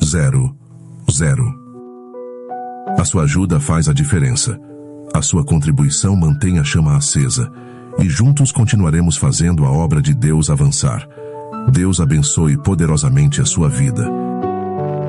A sua ajuda faz a diferença. A sua contribuição mantém a chama acesa. E juntos continuaremos fazendo a obra de Deus avançar. Deus abençoe poderosamente a sua vida.